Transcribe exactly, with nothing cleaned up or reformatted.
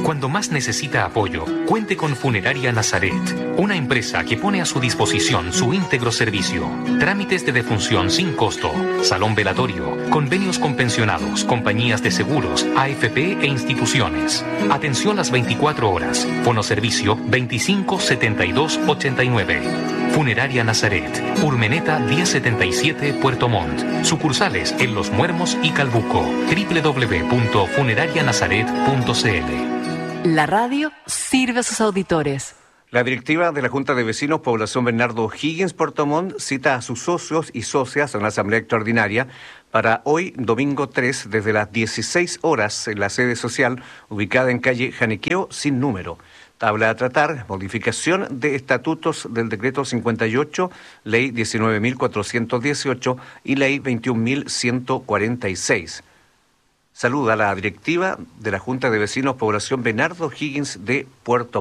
Cuando más necesita apoyo, cuente con Funeraria Nazaret, una empresa que pone a su disposición su íntegro servicio. Trámites de defunción sin costo, salón velatorio, convenios con pensionados, compañías de seguros, A F P e instituciones. Atención las veinticuatro horas. Fonoservicio veinticinco setenta y dos ochenta y nueve. Funeraria Nazaret, Urmeneta diez setenta y siete, Puerto Montt. Sucursales en Los Muermos y Calbuco. doble u doble u doble u punto funeraria nazaret punto c l. La radio sirve a sus auditores. La directiva de la Junta de Vecinos Población Bernardo O'Higgins Puerto Montt cita a sus socios y socias a una asamblea extraordinaria para hoy, domingo tres, desde las dieciséis horas en la sede social ubicada en calle Janequeo sin número. Tabla a tratar, modificación de estatutos del decreto cincuenta y ocho, ley diecinueve mil cuatrocientos dieciocho y ley veintiún mil ciento cuarenta y seis. Saluda a la directiva de la Junta de Vecinos Población Bernardo O'Higgins de Puerto